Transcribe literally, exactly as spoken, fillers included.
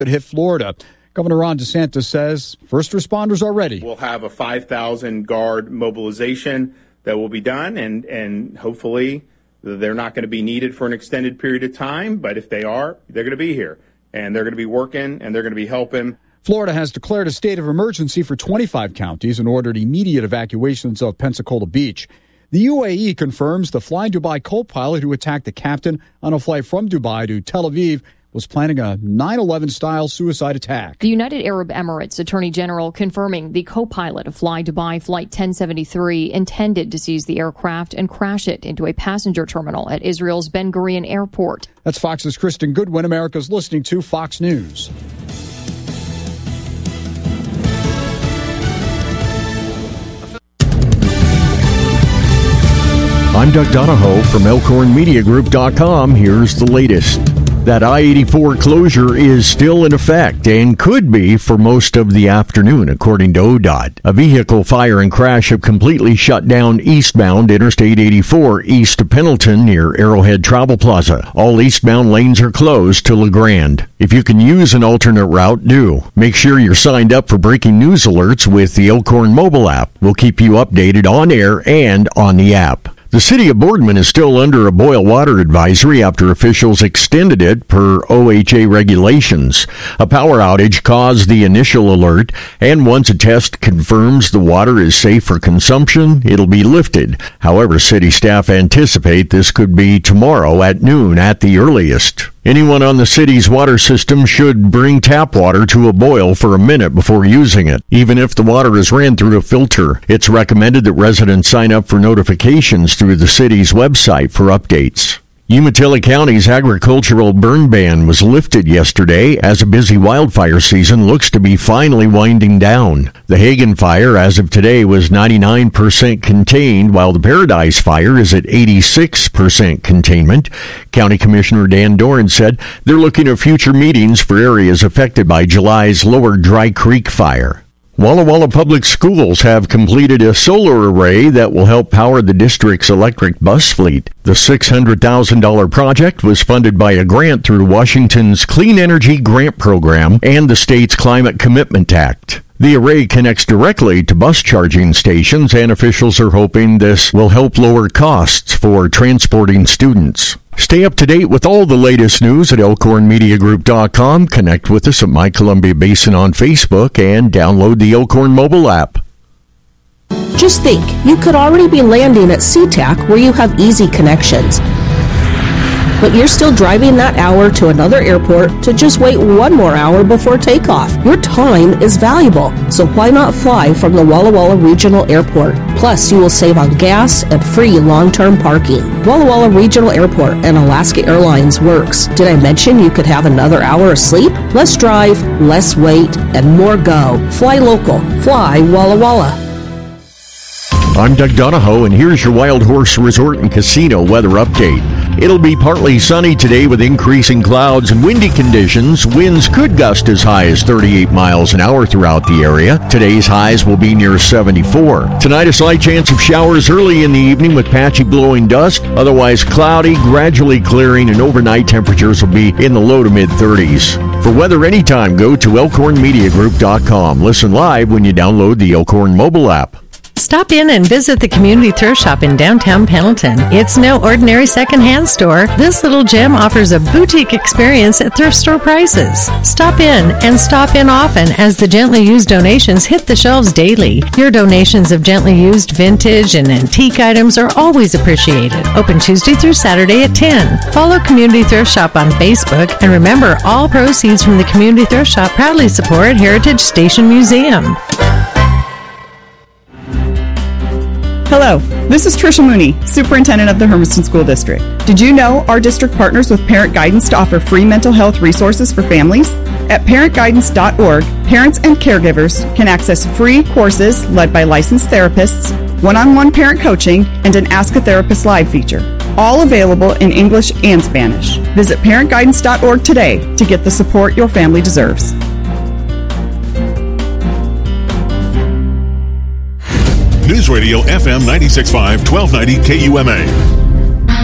that hit Florida. Governor Ron DeSantis says first responders are ready. We'll have a five thousand guard mobilization that will be done, and, and hopefully they're not going to be needed for an extended period of time, but if they are, they're going to be here, and they're going to be working, and they're going to be helping. Florida has declared a state of emergency for twenty-five counties and ordered immediate evacuations of Pensacola Beach. The U A E confirms the Fly Dubai co-pilot who attacked the captain on a flight from Dubai to Tel Aviv was planning a nine eleven style suicide attack. The United Arab Emirates Attorney General confirming the co-pilot of Fly Dubai Flight ten seventy-three intended to seize the aircraft and crash it into a passenger terminal at Israel's Ben Gurion Airport. That's Fox's Kristen Goodwin. America's listening to Fox News. I'm Doug Donahoe from Elkhorn Media Group dot com. Here's the latest. That I eighty-four closure is still in effect and could be for most of the afternoon, according to O D O T. A vehicle fire and crash have completely shut down eastbound Interstate eighty-four east of Pendleton near Arrowhead Travel Plaza. All eastbound lanes are closed to LeGrand. If you can use an alternate route, do. Make sure you're signed up for breaking news alerts with the Elkhorn mobile app. We'll keep you updated on air and on the app. The city of Boardman is still under a boil water advisory after officials extended it per O H A regulations. A power outage caused the initial alert, and once a test confirms the water is safe for consumption, it'll be lifted. However, city staff anticipate this could be tomorrow at noon at the earliest. Anyone on the city's water system should bring tap water to a boil for a minute before using it, even if the water is ran through a filter. It's recommended that residents sign up for notifications through the city's website for updates. Umatilla County's agricultural burn ban was lifted yesterday as a busy wildfire season looks to be finally winding down. The Hagen fire, as of today, was ninety-nine percent contained, while the Paradise fire is at eighty-six percent containment. County Commissioner Dan Doran said they're looking at future meetings for areas affected by July's Lower Dry Creek fire. Walla Walla Public Schools have completed a solar array that will help power the district's electric bus fleet. The six hundred thousand dollars project was funded by a grant through Washington's Clean Energy Grant Program and the state's Climate Commitment Act. The array connects directly to bus charging stations, and officials are hoping this will help lower costs for transporting students. Stay up to date with all the latest news at Elkhorn Media Group dot com. Connect with us at My Columbia Basin on Facebook and download the Elkhorn mobile app. Just think, you could already be landing at SeaTac where you have easy connections. But you're still driving that hour to another airport to just wait one more hour before takeoff. Your time is valuable, so why not fly from the Walla Walla Regional Airport? Plus, you will save on gas and free long-term parking. Walla Walla Regional Airport and Alaska Airlines works. Did I mention you could have another hour of sleep? Less drive, less wait, and more go. Fly local. Fly Walla Walla. I'm Doug Donahoe, and here's your Wild Horse Resort and Casino weather update. It'll be partly sunny today with increasing clouds and windy conditions. Winds could gust as high as thirty-eight miles an hour throughout the area. Today's highs will be near seventy-four. Tonight, a slight chance of showers early in the evening with patchy blowing dust. Otherwise cloudy, gradually clearing, and overnight temperatures will be in the low to mid-thirties. For weather anytime, go to Elkhorn Media Group dot com. Listen live when you download the Elkhorn mobile app. Stop in and visit the Community Thrift Shop in downtown Pendleton. It's no ordinary secondhand store. This little gem offers a boutique experience at thrift store prices. Stop in and stop in often as the gently used donations hit the shelves daily. Your donations of gently used vintage and antique items are always appreciated. Open Tuesday through Saturday at ten. Follow Community Thrift Shop on Facebook, and remember, all proceeds from the Community Thrift Shop proudly support Heritage Station Museum. Hello, this is Tricia Mooney, Superintendent of the Hermiston School District. Did you know our district partners with Parent Guidance to offer free mental health resources for families? At parent guidance dot org, parents and caregivers can access free courses led by licensed therapists, one-on-one parent coaching, and an Ask a Therapist Live feature. All available in English and Spanish. Visit parent guidance dot org today to get the support your family deserves. News Radio F M ninety-six point five, twelve ninety K U M A.